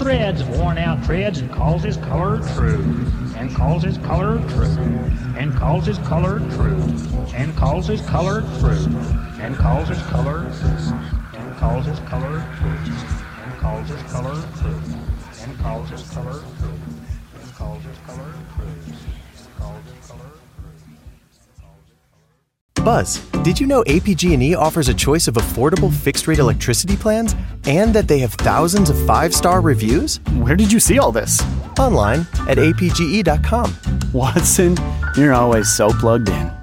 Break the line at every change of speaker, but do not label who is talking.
threads, worn out threads, and calls his color true, and calls his color true, and calls his color true, and calls his color true, and calls his color true, and calls his color true, and calls his color true, and calls his color true, and calls his color true, and calls his color true.
Buzz, did you know APG&E offers a choice of affordable fixed-rate electricity plans and that they have thousands of 5-star reviews?
Where did you see all this?
Online at apge.com.
Watson, you're always so plugged in.